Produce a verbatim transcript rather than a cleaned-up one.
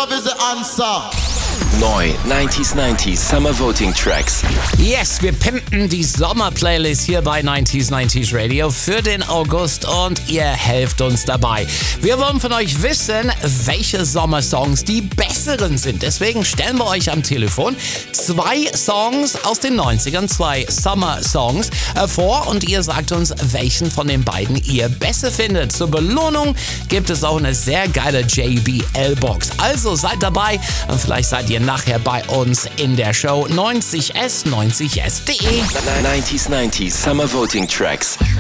love is the answer. Neu neunzig neunzig Summer Voting Tracks. Yes, wir pimpen die Sommer-Playlist hier bei neunzig neunzig Radio für den August und ihr helft uns dabei. Wir wollen von euch wissen, welche Sommersongs die besseren sind. Deswegen stellen wir euch am Telefon zwei Songs aus den neunzigern, zwei Summer-Songs äh, vor und ihr sagt uns, welchen von den beiden ihr besser findet. Zur Belohnung gibt es auch eine sehr geile J B L-Box. Also seid dabei und vielleicht seid ihr nachher bei uns in der Show neunzig S neunzig S punkt de. neunzig neunzig Summer Voting Tracks.